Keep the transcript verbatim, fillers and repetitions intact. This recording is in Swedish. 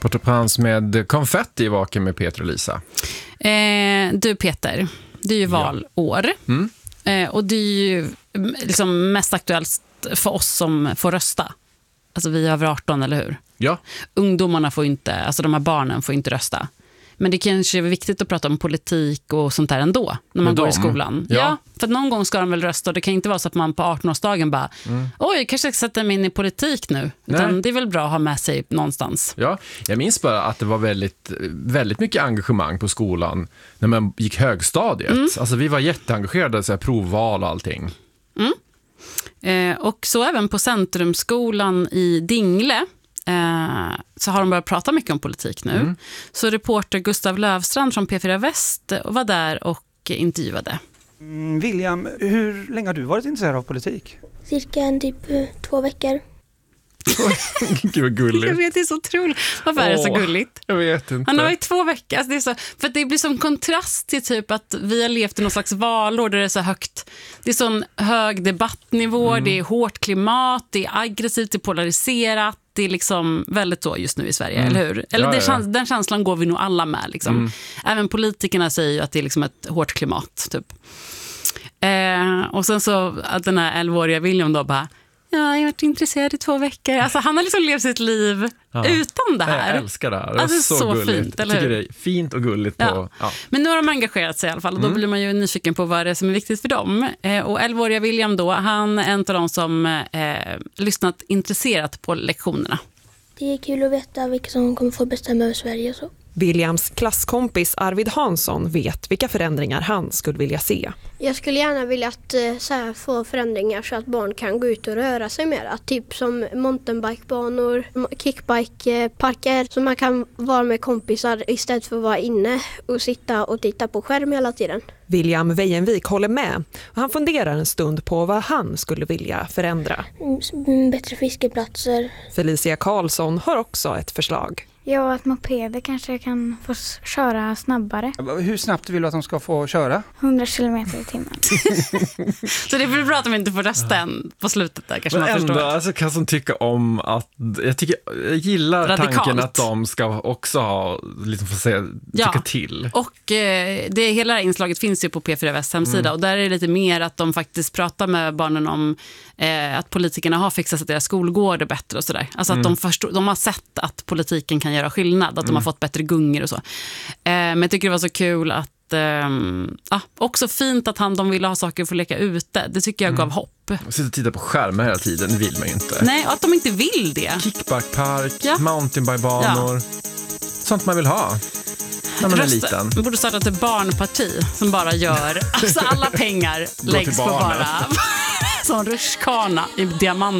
Port au Prince med konfetti i vaken med Peter och Lisa. Eh, du Peter, det är ju valår. Ja. Mm. Eh, och det är ju liksom mest aktuellt för oss som får rösta. Alltså vi är över arton, eller hur? Ja. Ungdomarna får inte, alltså de här barnen får inte rösta. Men det kanske är viktigt att prata om politik och sånt där ändå när man går i skolan. Ja. ja, för att någon gång ska de väl rösta och det kan inte vara så att man på arton-årsdagen bara mm. oj, kanske jag ska sätta mig in i politik nu. Utan det är väl bra att ha med sig någonstans. Ja, jag minns bara att det var väldigt, väldigt mycket engagemang på skolan när man gick högstadiet. Mm. Alltså vi var jätteengagerade, så här, provval och allting. Mm. Eh, och så även på Centrumskolan i Dingle eh, så har de börjat prata mycket om politik nu. Mm. Så reporter Gustav Lövstrand från P fyra Väst var där och intervjuade. Mm, William, hur länge har du varit intresserad av politik? Cirka en typ två veckor. Gud vad gulligt. Jag vet, det är så otroligt. Varför är det så gulligt? Jag vet inte. Han har varit två veckor. Alltså det är så, för att det blir som kontrast till typ att vi har levt i någon slags valår där det är så högt. Det är sån hög debattnivå, mm. det är hårt klimat, det är aggressivt, det är polariserat. Det är liksom väldigt så just nu i Sverige, mm. eller hur? Eller ja, det, ja. Den känslan går vi nog alla med. Liksom. Mm. Även politikerna säger ju att det är liksom ett hårt klimat. Typ. Eh, och sen så att den här elvaåriga William då bara ja, jag har varit intresserad i två veckor. Alltså han har liksom levt sitt liv ja. utan det här. Jag älskar det här. Det är alltså, så, så gulligt. Fint, eller jag tycker hur? det är fint och gulligt. På, ja. Ja. Men nu har de engagerat sig i alla fall och då mm. blir man ju nyfiken på vad det är som är viktigt för dem. Eh, och elvaåriga William då, han är en av de som eh, lyssnat intresserat på lektionerna. Det är kul att veta vilka som kommer få bestämma över Sverige och så. Williams klasskompis Arvid Hansson vet vilka förändringar han skulle vilja se. Jag skulle gärna vilja att, så här, få förändringar så att barn kan gå ut och röra sig mer. Typ som mountainbikebanor, kickbikeparker. Så man kan vara med kompisar istället för att vara inne och sitta och titta på skärm hela tiden. William Wejenvik håller med och han funderar en stund på vad han skulle vilja förändra. Mm, bättre fiskeplatser. Felicia Karlsson har också ett förslag. Ja, att mopeder kanske kan få köra snabbare. Hur snabbt vill du att de ska få köra? hundra kilometer i timmen. Så det är väl bra att de inte får rösta än på slutet där, kanske. Men man ändå, förstår. alltså, kan som tycka om att jag, tycker, jag gillar radikalt. Tanken att de ska också ha liksom, få säga, tycka ja. till. Och eh, det hela det här inslaget finns ju på P fyra Väst hemsida mm. och där är det lite mer att de faktiskt pratar med barnen om eh, att politikerna har fixat att deras skolgård bättre och sådär. Alltså att mm. de, förstår, de har sett att politiken kan göra skillnad, att mm. de har fått bättre gungor och så. Eh, men jag tycker det var så kul att Um, ah, också fint att han, de ville ha saker för att leka ute. Det tycker jag mm. gav hopp. Sitta och titta på skärmar hela tiden, det vill man ju inte. Nej, och att de inte vill det. Kickbackpark, ja. mountainbikebanor ja. Sånt man vill ha när man är liten. Man borde starta ett barnparti som bara gör alltså alla pengar läggs på bara som rutschkana i diamant.